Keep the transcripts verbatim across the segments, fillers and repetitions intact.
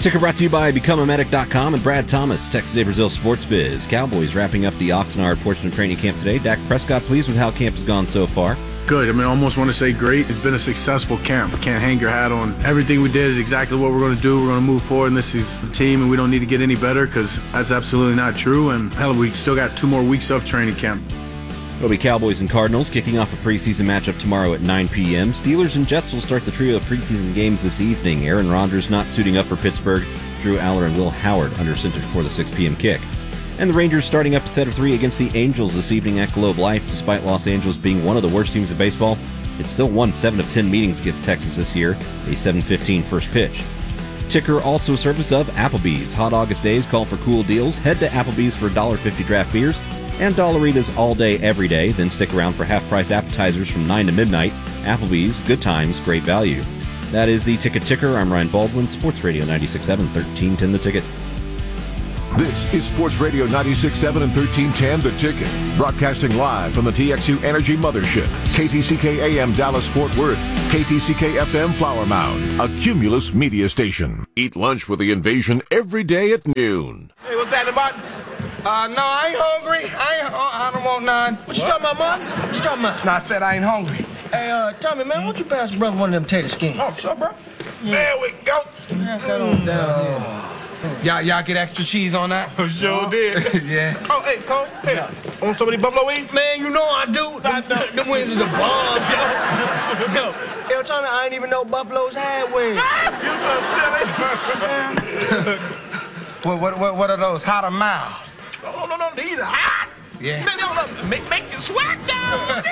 Ticker brought to you by Become A Medic dot com and Brad Thomas, Texas A Brazil Sports Biz. Cowboys wrapping up the Oxnard portion of training camp today. Dak Prescott pleased with how camp has gone so far. Good. I mean, I almost want to say great. It's been a successful camp. Can't hang your hat on. Everything we did is exactly what we're going to do. We're going to move forward, and this is the team, and we don't need to get any better because that's absolutely not true. And hell, we still got two more weeks of training camp. It'll be Cowboys and Cardinals kicking off a preseason matchup tomorrow at nine p.m. Steelers and Jets will start the trio of preseason games this evening. Aaron Rodgers not suiting up for Pittsburgh. Drew Aller and Will Howard under center for the six p.m. kick. And the Rangers starting up a set of three against the Angels this evening at Globe Life. Despite Los Angeles being one of the worst teams in baseball, it still won seven of ten meetings against Texas this year, a seven fifteen first pitch. Ticker also service of Applebee's. Hot August days call for cool deals. Head to Applebee's for one dollar fifty draft beers and Dollaritas all day, every day. Then stick around for half-price appetizers from nine to midnight. Applebee's, good times, great value. That is the Ticket Ticker. I'm Ryan Baldwin, Sports Radio ninety-six point seven, thirteen ten The Ticket. This is Sports Radio ninety-six point seven and thirteen ten The Ticket. Broadcasting live from the T X U Energy Mothership. K T C K A M Dallas Fort Worth. K T C K F M Flower Mound. A Cumulus media station. Eat lunch with the Invasion every day at noon. Hey, what's that about? Uh, no, I ain't hungry. I ain't. Uh, I don't want none. What you talking about, Mom? What you talking about? No, I said I ain't hungry. Hey, uh, Tommy, man, why don't you pass brother one of them tater skins? Oh, sure, bro. Yeah. There we go. Pass that on down here. Y'all, y'all get extra cheese on that? Oh, sure did. Yeah. Oh, hey, Cole. Hey, yeah. Want some of these buffalo wings? Man, you know I do. I know. Them wings is the bomb, yo. Yo, yo, Tommy, I ain't even know buffaloes had wings. You so silly. what, what, what, what are those? Hot or mild? Oh, no, no, no. These are hot. Yeah. They don't make, make you sweat down.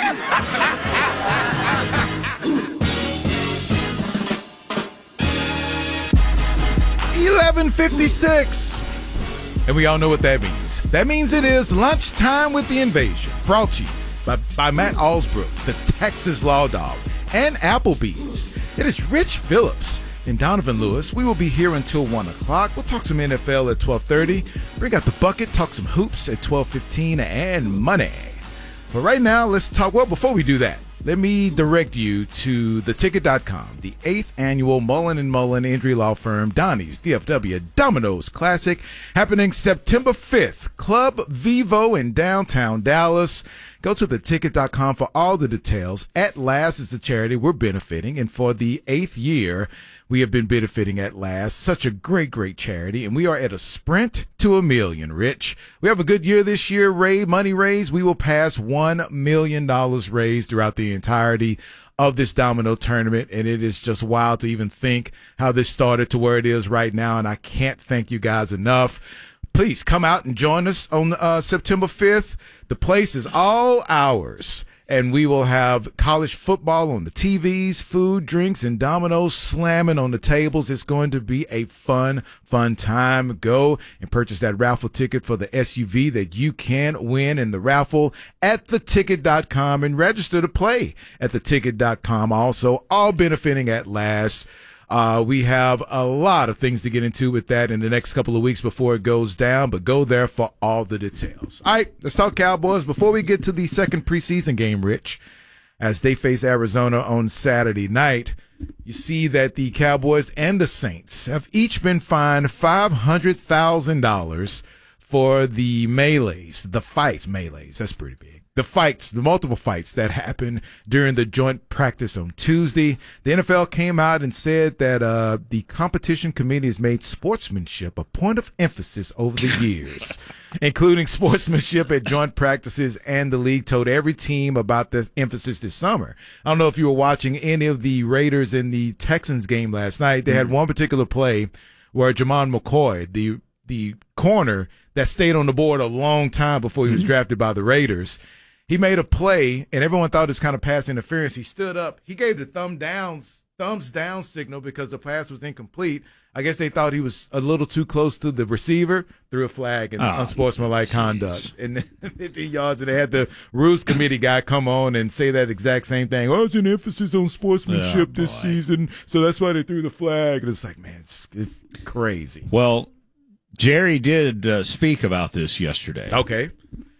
eleven fifty-six. And we all know what that means. That means it is lunchtime with the Invasion. Brought to you by, by Matt Alsbrook, the Texas Law Dog, and Applebee's. It is Rich Phillips and Donovan Lewis. We will be here until one o'clock. We'll talk some N F L at twelve thirty. Bring out the bucket, talk some hoops at twelve fifteen, and money. But right now, let's talk. Well, before we do that, let me direct you to the ticket dot com, the eighth annual Mullen and Mullen injury law firm, Donnie's D F W Domino's Classic, happening September fifth, Club Vivo in downtown Dallas. Go to the ticket dot com for all the details. At Last is the charity we're benefiting, and for the eighth year, we have been benefiting At Last. Such a great, great charity, and we are at a sprint to a million, Rich. We have a good year this year, Ray. Money raised. We will pass one million dollars raised throughout the entirety of this domino tournament, and it is just wild to even think how this started to where it is right now, and I can't thank you guys enough. Please come out and join us on uh, September fifth. The place is all ours, and we will have college football on the T Vs, food, drinks, and dominoes slamming on the tables. It's going to be a fun, fun time. Go and purchase that raffle ticket for the S U V that you can win in the raffle at the ticket dot com and register to play at the ticket dot com. Also, all benefiting At Last. Uh, we have a lot of things to get into with that in the next couple of weeks before it goes down, but go there for all the details. All right, let's talk Cowboys. Before we get to the second preseason game, Rich, as they face Arizona on Saturday night, you see that the Cowboys and the Saints have each been fined five hundred thousand dollars for the melees, the fights, melees. That's pretty big. The fights, the multiple fights that happened during the joint practice on Tuesday. The N F L came out and said that uh, the competition committee has made sportsmanship a point of emphasis over the years, including sportsmanship at joint practices, and the league told every team about the emphasis this summer. I don't know if you were watching any of the Raiders and the Texans game last night. They had one particular play where Jamon McCoy, the the corner that stayed on the board a long time before he was drafted by the Raiders, he made a play, and everyone thought it was kind of pass interference. He stood up. He gave the thumb down, thumbs down signal because the pass was incomplete. I guess they thought he was a little too close to the receiver, threw a flag and oh, unsportsmanlike geez. conduct. And fifty yards, and they had the rules committee guy come on and say that exact same thing. Oh, it's an emphasis on sportsmanship oh, this season, so that's why they threw the flag. And it's like, man, it's, it's crazy. Well, Jerry did uh, speak about this yesterday. Okay.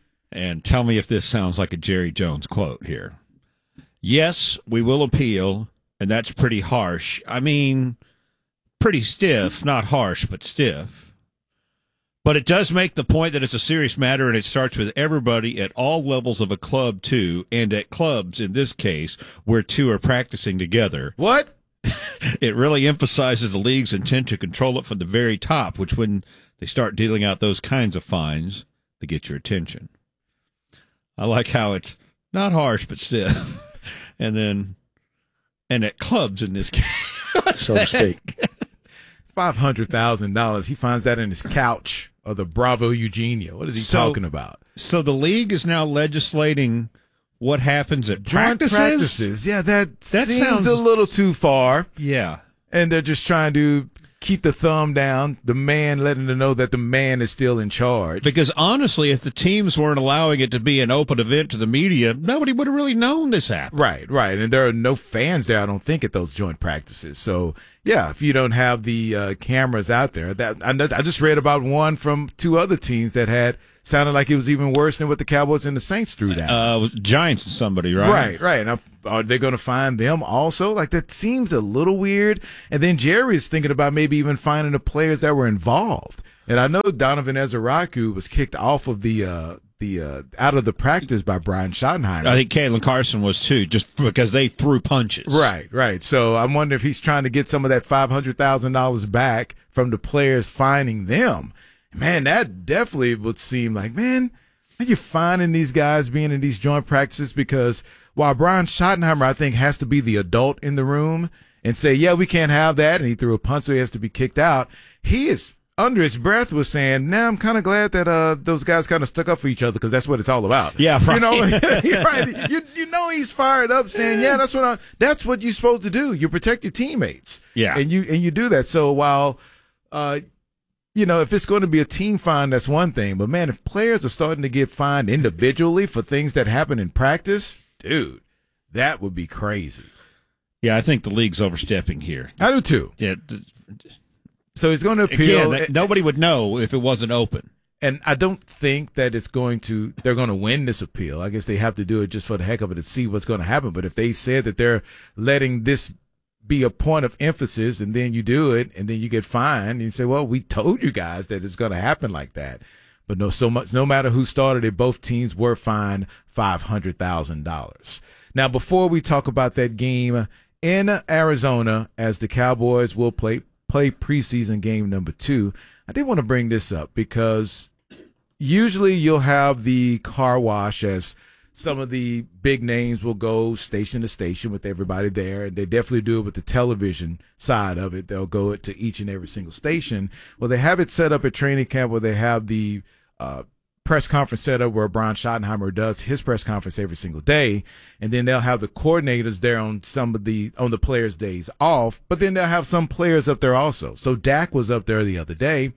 And tell me if this sounds like a Jerry Jones quote here. Yes, we will appeal, and that's pretty harsh. I mean, pretty stiff, not harsh, but stiff. But it does make the point that it's a serious matter, and it starts with everybody at all levels of a club, too, and at clubs, in this case, where two are practicing together. What? It really emphasizes the league's intent to control it from the very top, which when they start dealing out those kinds of fines, they get your attention. I like how it's not harsh, but stiff. And then, and at clubs in this case, so to speak. five hundred thousand dollars. He finds that in his couch of the Bravo Eugenia. What is he so, talking about? So the league is now legislating what happens at Joint practices? practices. Yeah, that, that seems sounds a little too far. Yeah. And they're just trying to keep the thumb down, the man letting them know that the man is still in charge. Because honestly, if the teams weren't allowing it to be an open event to the media, nobody would have really known this happened. Right, right. And there are no fans there, I don't think, at those joint practices. So, yeah, if you don't have the uh, cameras out there, that I, I just read about one from two other teams that had sounded like it was even worse than what the Cowboys and the Saints threw down. Uh, Giants and somebody, right? Right, right. Now, are they going to find them also? Like, that seems a little weird. And then Jerry is thinking about maybe even finding the players that were involved. And I know Donovan Ezeraku was kicked off of the uh, the uh, out of the practice by Brian Schottenheimer. I think Caitlin Carson was too, just because they threw punches. Right, right. So I'm wondering if he's trying to get some of that five hundred thousand dollars back from the players finding them. Man, that definitely would seem like, man, are you finding these guys being in these joint practices? Because while Brian Schottenheimer, I think, has to be the adult in the room and say, yeah, we can't have that, and he threw a punch, so he has to be kicked out, he is, under his breath, was saying, nah, I'm kind of glad that uh, those guys kind of stuck up for each other because that's what it's all about. Yeah, right. You know, right. You, you know he's fired up saying, yeah, that's what I, that's what you're supposed to do. You protect your teammates. Yeah. And you, and you do that. So while uh, – you know, if it's going to be a team fine, that's one thing. But, man, if players are starting to get fined individually for things that happen in practice, dude, that would be crazy. Yeah, I think the league's overstepping here. I do, too. Yeah. So he's going to appeal. Again, that, nobody would know if it wasn't open. And I don't think that it's going to – they're going to win this appeal. I guess they have to do it just for the heck of it to see what's going to happen. But if they said that they're letting this – be a point of emphasis, and then you do it, and then you get fined, and you say, well, we told you guys that it's going to happen like that. But no, so much, no matter who started it, both teams were fined five hundred thousand dollars. Now, before we talk about that game in Arizona, as the Cowboys will play, play preseason game number two, I did want to bring this up because usually you'll have the car wash as some of the big names will go station to station with everybody there, and they definitely do it with the television side of it. They'll go to each and every single station. Well, they have it set up at training camp where they have the uh, press conference set up where Brian Schottenheimer does his press conference every single day, and then they'll have the coordinators there on some of the on the players' days off, but then they'll have some players up there also. So Dak was up there the other day.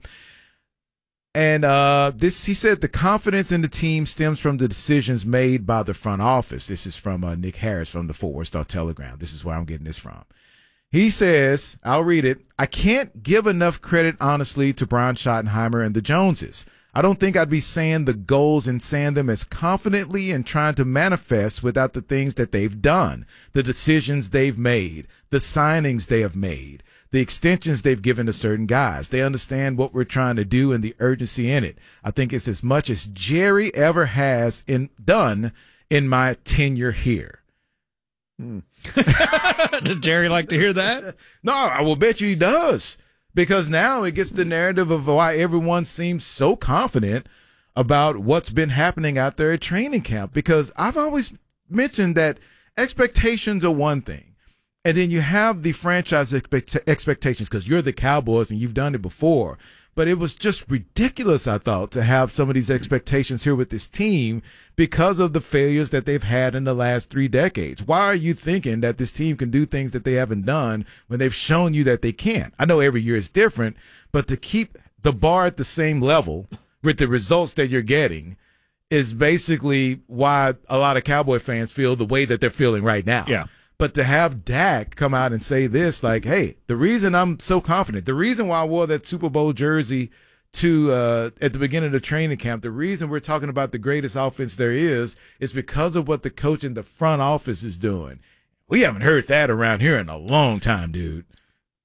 And uh, this, he said, the confidence in the team stems from the decisions made by the front office. This is from uh, Nick Harris from the Fort Worth Star-Telegram. This is where I'm getting this from. He says, I'll read it, I can't give enough credit, honestly, to Brian Schottenheimer and the Joneses. I don't think I'd be saying the goals and saying them as confidently and trying to manifest without the things that they've done, the decisions they've made, the signings they have made, the extensions they've given to certain guys. They understand what we're trying to do and the urgency in it. I think it's as much as Jerry ever has in done in my tenure here. Hmm. Did Jerry like to hear that? No, I will bet you he does. Because now it gets the narrative of why everyone seems so confident about what's been happening out there at training camp. Because I've always mentioned that expectations are one thing. And then you have the franchise expect- expectations because you're the Cowboys and you've done it before. But it was just ridiculous, I thought, to have some of these expectations here with this team because of the failures that they've had in the last three decades. Why are you thinking that this team can do things that they haven't done when they've shown you that they can't? I know every year is different, but to keep the bar at the same level with the results that you're getting is basically why a lot of Cowboy fans feel the way that they're feeling right now. Yeah. But to have Dak come out and say this, like, hey, the reason I'm so confident, the reason why I wore that Super Bowl jersey to uh, at the beginning of the training camp, the reason we're talking about the greatest offense there is, is because of what the coach in the front office is doing. We haven't heard that around here in a long time, dude.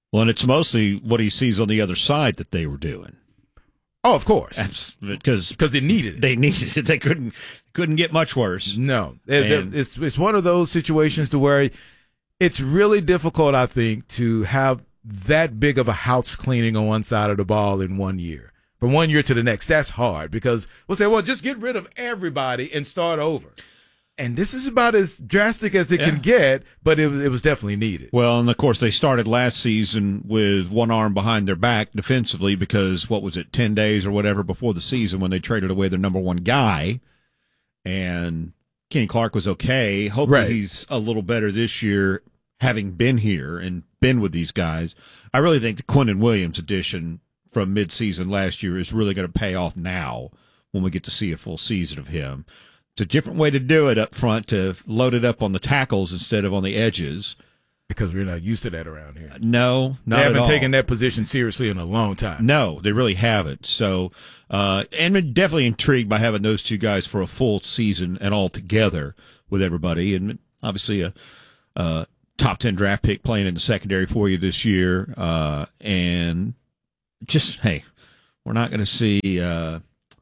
Well, and it's mostly what he sees on the other side that they were doing. Oh, of course, because because they needed it. They needed it. They couldn't couldn't get much worse. No, and it's it's one of those situations to where it's really difficult, I think, to have that big of a house cleaning on one side of the ball in one year. From one year to the next, that's hard because we'll say, well, just get rid of everybody and start over. And this is about as drastic as it yeah. can get, but it, it was definitely needed. Well, and of course, they started last season with one arm behind their back defensively because, what was it, ten days or whatever before the season when they traded away their number one guy. And Kenny Clark was okay. Hopefully right. he's a little better this year, having been here and been with these guys. I really think the Quinnen Williams addition from midseason last year is really going to pay off now when we get to see a full season of him. It's a different way to do it up front, to load it up on the tackles instead of on the edges. Because we're not used to that around here. No, not They haven't at all. taken that position seriously in a long time. No, they really haven't. So, uh, and I'm definitely intrigued by having those two guys for a full season and all together with everybody. And obviously a, a top ten draft pick playing in the secondary for you this year. Uh, and just, hey, we're not going to see uh,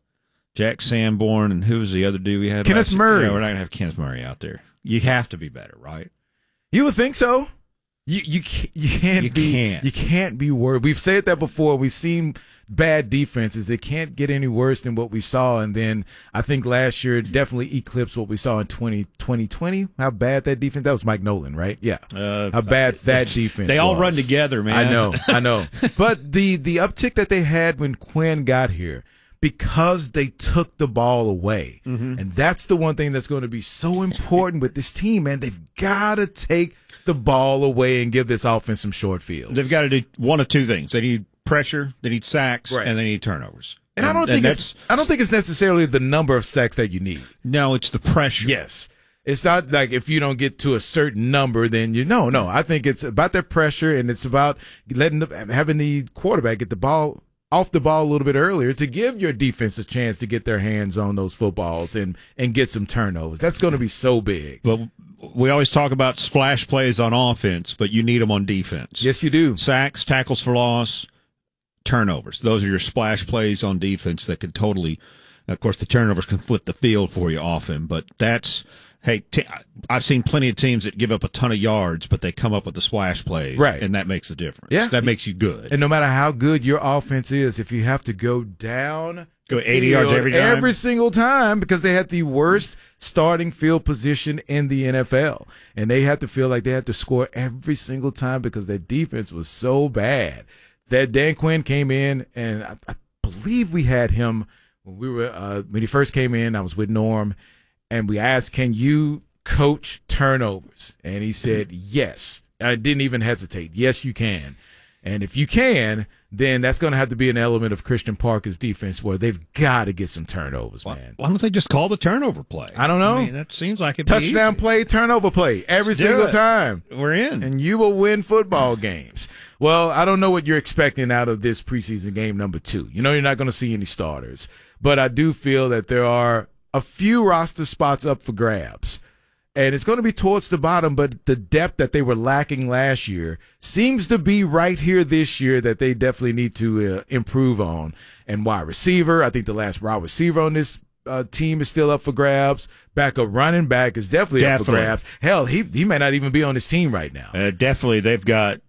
Jack Sanborn and who was the other dude we had? Kenneth Murray. Yeah, we're not going to have Kenneth Murray out there. You have to be better, right? You would think so. You you can't, you can't you be can't. you can't be worried. We've said that before. We've seen bad defenses. They can't get any worse than what we saw. And then I think last year definitely eclipsed what we saw in twenty twenty. How bad that defense. That was Mike Nolan, right? Yeah. Uh, How bad that defense. They all was. run together, man. I know. I know. But the the uptick that they had when Quinn got here, because they took the ball away. Mm-hmm. And that's the one thing that's going to be so important with this team, man. They've got to take the ball away and give this offense some short fields. They've got to do one of two things. They need pressure, they need sacks, right. and they need turnovers. And, and I don't and think it's I don't think it's necessarily the number of sacks that you need. No, it's the pressure. Yes. It's not like if you don't get to a certain number, then you no, no. I think it's about that pressure, and it's about letting the, having the quarterback get the ball off the ball a little bit earlier to give your defense a chance to get their hands on those footballs and, and get some turnovers. That's going to be so big. Well, we always talk about splash plays on offense, but you need them on defense. Yes, you do. Sacks, tackles for loss, turnovers. Those are your splash plays on defense that can totally, of course, the turnovers can flip the field for you often, but that's, hey, t- I've seen plenty of teams that give up a ton of yards, but they come up with the splash plays, right. and that makes the difference. Yeah. That makes you good. And no matter how good your offense is, if you have to go down, go eighty yards every time, every single time, because they had the worst starting field position in the N F L, and they had to feel like they had to score every single time because their defense was so bad that Dan Quinn came in, and I, I believe we had him when we were uh, when he first came in. I was with Norm. And we asked, can you coach turnovers? And he said, yes. I didn't even hesitate. Yes, you can. And if you can, then that's going to have to be an element of Christian Parker's defense where they've got to get some turnovers, why, man. Why don't they just call the turnover play? I don't know. I mean, that seems like it. Touchdown play, turnover play, every Let's single time. We're in. And you will win football games. Well, I don't know what you're expecting out of this preseason game number two. You know you're not going to see any starters. But I do feel that there are a few roster spots up for grabs, and it's going to be towards the bottom, but the depth that they were lacking last year seems to be right here this year that they definitely need to uh, improve on. And wide receiver, I think the last wide receiver on this uh, team is still up for grabs. Backup running back is definitely, definitely. up for grabs. Hell, he he may not even be on this team right now. Uh, definitely, they've got,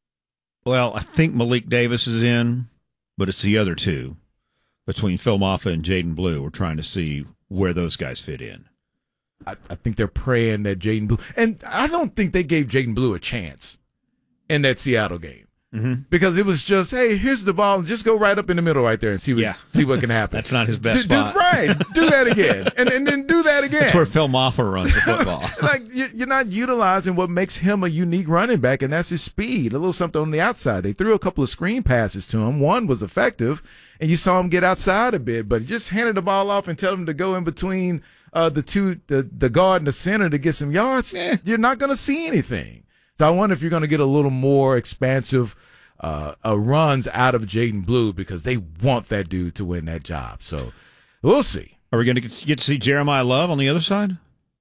well, I think Malik Davis is in, but it's the other two. Between Phil Maffa and Jaden Blue, we're trying to see where those guys fit in. I, I think they're praying that Jaden Blue, and I don't think they gave Jaden Blue a chance in that Seattle game mm-hmm. because it was just, hey, here's the ball, just go right up in the middle right there and see what yeah. see what can happen. That's not his best just, spot. Just right, do that again, and and then do that again. That's where Phil Maffa runs the football. Like you're not utilizing what makes him a unique running back, and that's his speed. A little something on the outside. They threw a couple of screen passes to him. One was effective. And you saw him get outside a bit, but just handed the ball off and tell him to go in between uh, the two, the, the guard and the center to get some yards. Eh. You're not going to see anything. So I wonder if you're going to get a little more expansive uh, uh, runs out of Jaden Blue because they want that dude to win that job. So we'll see. Are we going to get to see Jeremiah Love on the other side?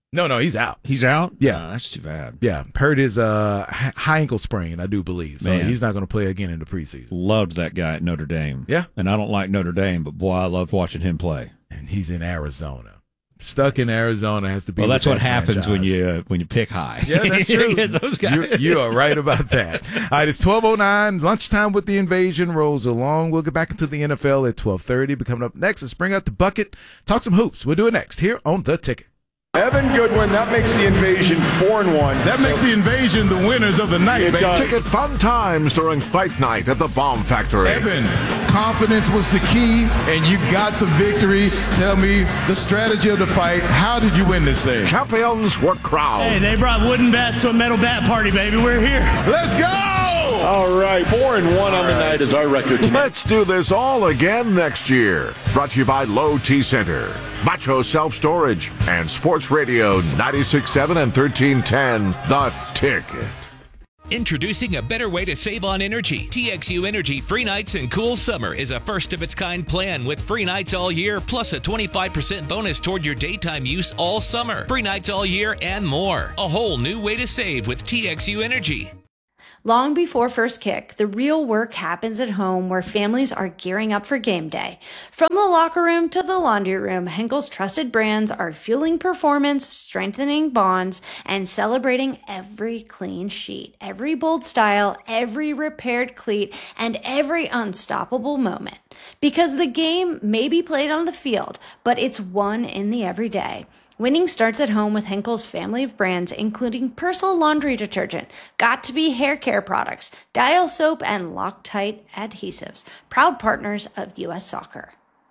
No, no, he's out. He's out? Yeah. Oh, that's too bad. Yeah, hurt his uh, high ankle sprain, I do believe. So Man. he's not going to play again in the preseason. Loved that guy at Notre Dame. Yeah. And I don't like Notre Dame, but boy, I loved watching him play. And he's in Arizona. Stuck in Arizona, has to be. Well, that's what happens franchise. when you uh, when you pick high. Yeah, that's true. Those guys. You, you are right about that. All right, it's twelve oh nine. Lunchtime with the Invasion rolls along. We'll get back into the N F L at twelve thirty. But coming up next is Bring Out the Bucket, talk some hoops. We'll do it next here on The Ticket. Evan Goodwin, that makes the Invasion four and one. That makes the Invasion the winners of the night, It baby. does. Ticket fun times during Fight Night at the Bomb Factory. Evan, confidence was the key, and you got the victory. Tell me the strategy of the fight. How did you win this thing? Champions were crowned. Hey, they brought wooden bats to a metal bat party, baby. We're here. Let's go! All right, four and one on the night is our record tonight. Let's do this all again next year. Brought to you by Low T Center, Macho Self Storage, and Sports Radio ninety-six point seven and thirteen ten, The Ticket. Introducing a better way to save on energy. T X U Energy Free Nights and Cool Summer is a first-of-its-kind plan with free nights all year, plus a twenty-five percent bonus toward your daytime use all summer. Free nights all year and more. A whole new way to save with T X U Energy. Long before first kick, the real work happens at home where families are gearing up for game day. From the locker room to the laundry room, Henkel's trusted brands are fueling performance, strengthening bonds, and celebrating every clean sheet, every bold style, every repaired cleat, and every unstoppable moment. Because the game may be played on the field, but it's won in the everyday. Winning starts at home with Henkel's family of brands, including Persil laundry detergent, Got2b hair care products, Dial soap, and Loctite adhesives, proud partners of U S Soccer.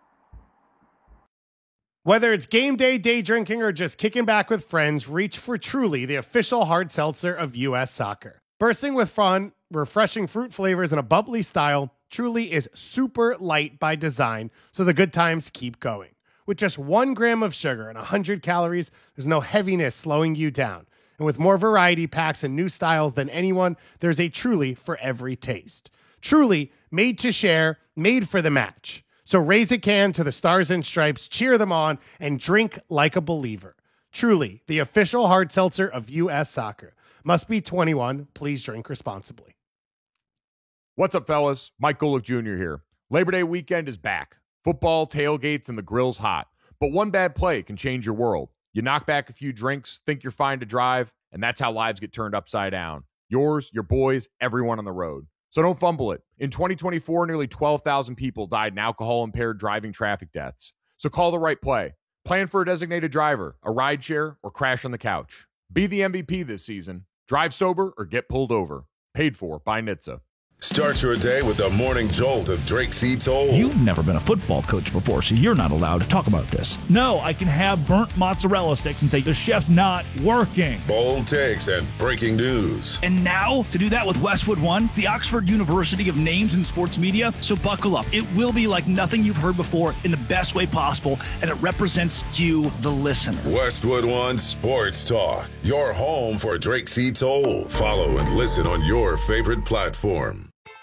Whether it's game day, day drinking, or just kicking back with friends, reach for Truly, the official hard seltzer of U S Soccer. Bursting with fun, refreshing fruit flavors, and a bubbly style, Truly is super light by design, so the good times keep going. With just one gram of sugar and one hundred calories, there's no heaviness slowing you down. And with more variety packs and new styles than anyone, there's a Truly for every taste. Truly, made to share, made for the match. So raise a can to the Stars and Stripes, cheer them on, and drink like a believer. Truly, the official hard seltzer of U S Soccer. Must be twenty-one. Please drink responsibly. What's up, fellas? Mike Golick Junior here. Labor Day weekend is back. Football, tailgates, and the grill's hot. But one bad play can change your world. You knock back a few drinks, think you're fine to drive, and that's how lives get turned upside down. Yours, your boys, everyone on the road. So don't fumble it. In twenty twenty-four, nearly twelve thousand people died in alcohol-impaired driving traffic deaths. So call the right play. Plan for a designated driver, a rideshare, or crash on the couch. Be the M V P this season. Drive sober or get pulled over. Paid for by N H T S A. Start your day with the morning jolt of Drake C. Toll. You've never been a football coach before, so you're not allowed to talk about this. No, I can have burnt mozzarella sticks and say the chef's not working. Bold takes and breaking news. And now, to do that with Westwood One, the Oxford University of Names in Sports Media. So buckle up. It will be like nothing you've heard before in the best way possible, and it represents you, the listener. Westwood One Sports Talk, your home for Drake C. Toll. Follow and listen on your favorite platform.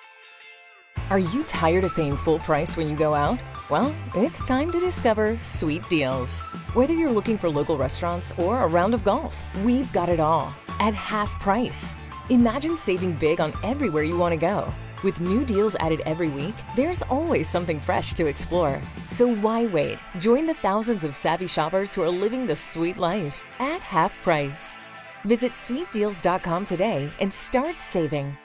Are you tired of paying full price when you go out? Well, it's time to discover Sweet Deals. Whether you're looking for local restaurants or a round of golf, we've got it all at half price. Imagine saving big on everywhere you want to go. With new deals added every week, there's always something fresh to explore. So why wait? Join the thousands of savvy shoppers who are living the sweet life at half price. Visit sweet deals dot com today and start saving.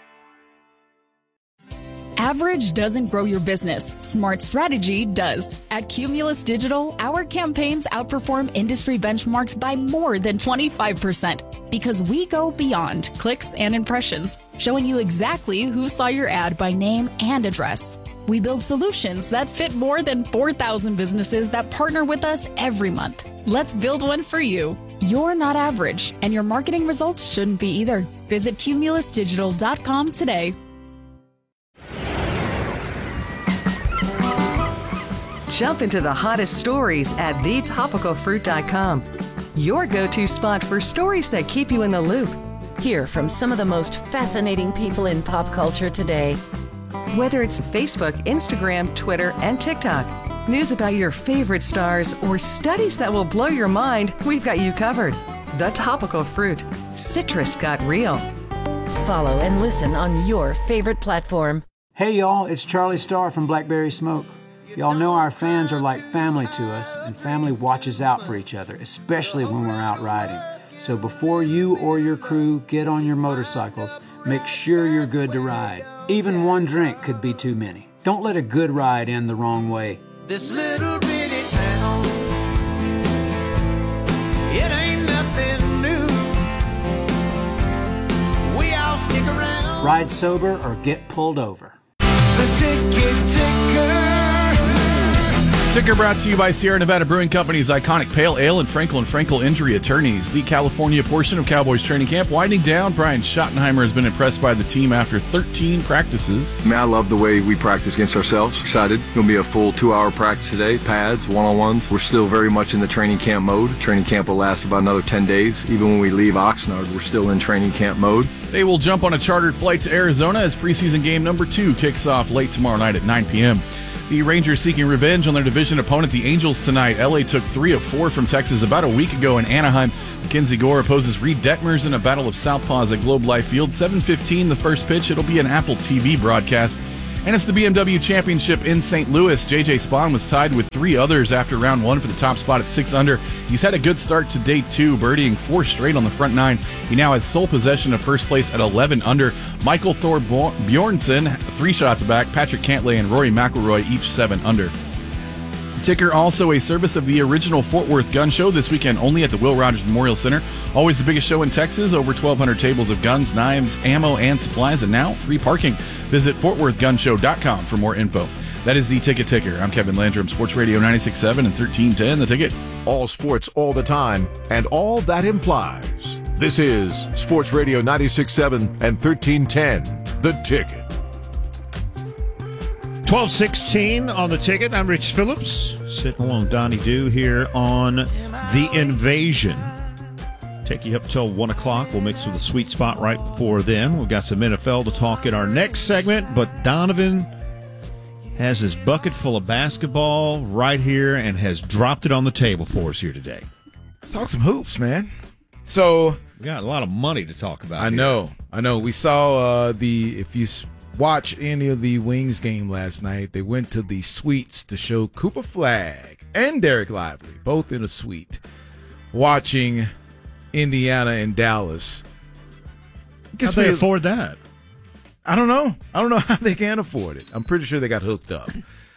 Average doesn't grow your business. Smart strategy does. At Cumulus Digital, our campaigns outperform industry benchmarks by more than twenty-five percent because we go beyond clicks and impressions, showing you exactly who saw your ad by name and address. We build solutions that fit more than four thousand businesses that partner with us every month. Let's build one for you. You're not average, and your marketing results shouldn't be either. Visit cumulus digital dot com today. Jump into the hottest stories at the topical fruit dot com. Your go-to spot for stories that keep you in the loop. Hear from some of the most fascinating people in pop culture today. Whether it's Facebook, Instagram, Twitter, and TikTok, news about your favorite stars, or studies that will blow your mind, we've got you covered. The Topical Fruit. Citrus got real. Follow and listen on your favorite platform. Hey y'all, it's Charlie Starr from Blackberry Smoke. Y'all know our fans are like family to us, and family watches out for each other, especially when we're out riding. So before you or your crew get on your motorcycles, make sure you're good to ride. Even one drink could be too many. Don't let a good ride end the wrong way. This little bitty town, it ain't nothing new. We all stick around. Ride sober or get pulled over. The ticket ticker. Ticker brought to you by Sierra Nevada Brewing Company's iconic Pale Ale and Frankel and Frankel Injury Attorneys. The California portion of Cowboys training camp winding down. Brian Schottenheimer has been impressed by the team after thirteen practices. Man, I love the way we practice against ourselves. Excited. It's going to be a full two-hour practice today. Pads, one-on-ones. We're still very much in the training camp mode. Training camp will last about another ten days. Even when we leave Oxnard, we're still in training camp mode. They will jump on a chartered flight to Arizona as preseason game number two kicks off late tomorrow night at nine p.m. The Rangers seeking revenge on their division opponent, the Angels, tonight. L A took three of four from Texas about a week ago in Anaheim. Mackenzie Gore opposes Reed Detmers in a battle of southpaws at Globe Life Field. seven fifteen the first pitch. It'll be an Apple T V broadcast. And it's the B M W Championship in Saint Louis. J J Spawn was tied with three others after round one for the top spot at six under. He's had a good start to day two, birdieing four straight on the front nine. He now has sole possession of first place at eleven under. Michael Thor Bjornsson, three shots back. Patrick Cantlay and Rory McIlroy, each seven under. Ticker also a service of the original Fort Worth Gun Show this weekend only at the Will Rogers Memorial Center. Always the biggest show in Texas, over twelve hundred tables of guns, knives, ammo, and supplies, and now free parking. Visit fort worth gun show dot com for more info. That is the Ticket Ticker. I'm Kevin Landrum, Sports Radio ninety-six point seven and thirteen ten, The Ticket. All sports all the time, and all that implies. This is Sports Radio ninety-six point seven and thirteen ten, The Ticket. twelve sixteen on The Ticket. I'm Rich Phillips, sitting along Donnie Doo here on The Invasion. Take you up till one o'clock. We'll mix with a sweet spot right before then. We've got some N F L to talk in our next segment, but Donovan has his bucket full of basketball right here and has dropped it on the table for us here today. Let's talk some hoops, man. So we got a lot of money to talk about. I here. know. I know. We saw uh, the, if you watch any of the Wings game last night, they went to the suites to show Cooper Flagg and Derek Lively, both in a suite, watching Indiana and Dallas. How'd they afford that? I don't know. I don't know how they can afford it. I'm pretty sure they got hooked up.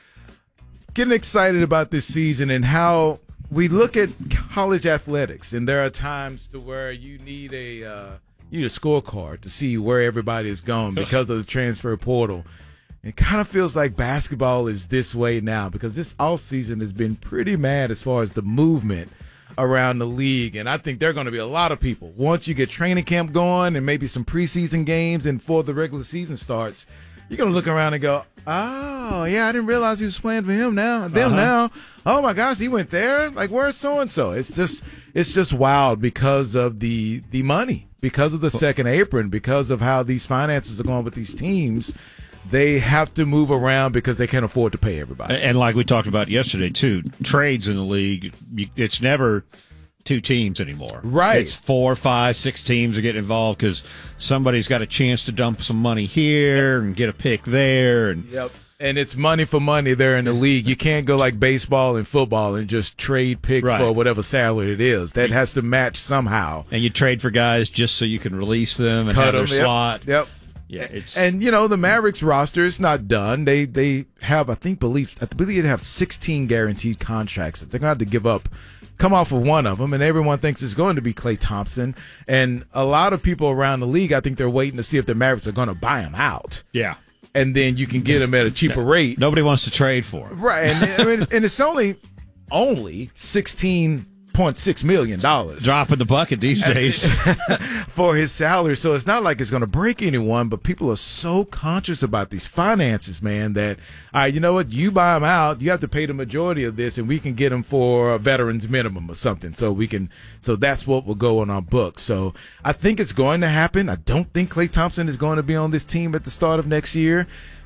Getting excited about this season and how we look at college athletics, and there are times to where you need a uh, you need a scorecard to see where everybody is going because of the transfer portal. It kind of feels like basketball is this way now because this offseason has been pretty mad as far as the movement around the league, and I think there are going to be a lot of people once you get training camp going and maybe some preseason games and before the regular season starts, you're going to look around and go, oh yeah, I didn't realize he was playing for him now them uh-huh. now oh my gosh, he went there, like where's so and so. It's just it's just wild because of the the money, because of the second apron, because of how these finances are going with these teams. They have to move around because they can't afford to pay everybody. And like we talked about yesterday, too, trades in the league, it's never two teams anymore. Right. It's four, five, six teams are getting involved because somebody's got a chance to dump some money here and get a pick there. And Yep. And it's money for money there in the league. You can't go like baseball and football and just trade picks right. for whatever salary it is. That has to match somehow. And you trade for guys just so you can release them and Cut have their them. slot. Yep. yep. Yeah, it's, and you know the Mavericks roster is not done. They they have I think believe I believe they have sixteen guaranteed contracts that they're going to have to give up, come off of one of them, and everyone thinks it's going to be Klay Thompson. And a lot of people around the league, I think they're waiting to see if the Mavericks are going to buy him out. Yeah, and then you can get him at a cheaper rate. Nobody wants to trade for him, right? And I mean, and it's only only sixteen point six million dollars. Dropping the bucket these days for his salary. So it's not like it's going to break anyone, but people are so conscious about these finances, man, that, all right, you know what? You buy him out, you have to pay the majority of this, and we can get him for a veteran's minimum or something. So we can, so that's what will go on our books. So I think it's going to happen. I don't think Klay Thompson is going to be on this team at the start of next year.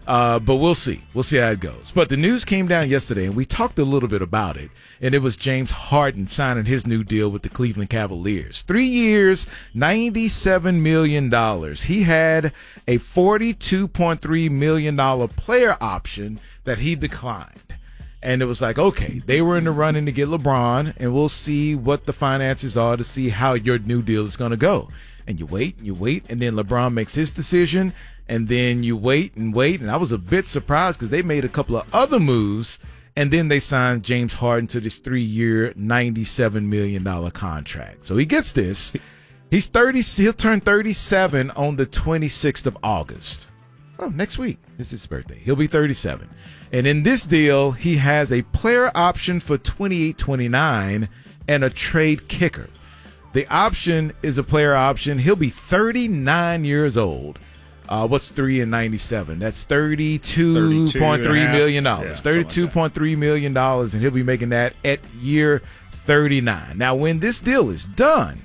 Uh, but we'll see. We'll see how it goes. But the news came down yesterday, and we talked a little bit about it. And it was James Harden signing his new deal with the Cleveland Cavaliers. Three years, ninety-seven million dollars. He had a forty-two point three million dollars player option that he declined. And it was like, okay, they were in the running to get LeBron, and we'll see what the finances are to see how your new deal is going to go. And you wait, and you wait, and then LeBron makes his decision. And then you wait and wait. And I was a bit surprised because they made a couple of other moves. And then they signed James Harden to this three-year, ninety-seven million dollars contract. So he gets this. He's thirty. He'll turn thirty-seven on the twenty-sixth of August. Oh, next week is his birthday. He'll be thirty-seven. And in this deal, he has a player option for twenty-eight twenty-nine and a trade kicker. The option is a player option. He'll be thirty-nine years old. Uh, what's three and ninety-seven? That's thirty-two point three million dollars. Yeah, thirty-two point three million dollars, and he'll be making that at year thirty-nine. Now, when this deal is done,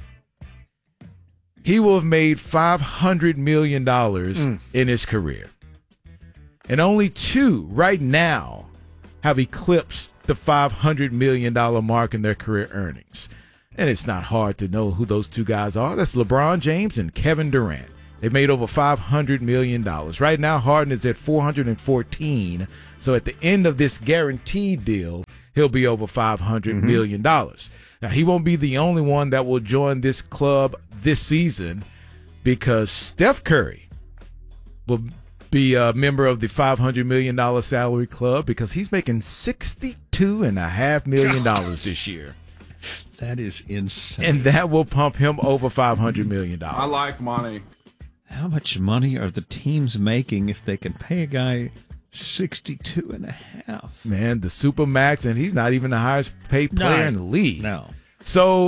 he will have made five hundred million dollars mm. in his career. And only two right now have eclipsed the five hundred million dollars mark in their career earnings. And it's not hard to know who those two guys are. That's LeBron James and Kevin Durant. They made over five hundred million dollars. Right now, Harden is at four hundred fourteen. So at the end of this guaranteed deal, he'll be over five hundred mm-hmm. million dollars. Now, he won't be the only one that will join this club this season because Steph Curry will be a member of the five hundred million dollars salary club because he's making sixty-two point five million dollars this year. That is insane. And that will pump him over five hundred million dollars. I like money. How much money are the teams making if they can pay a guy sixty-two and a half? Man, the Supermax, and he's not even the highest paid player no, in the league. No. So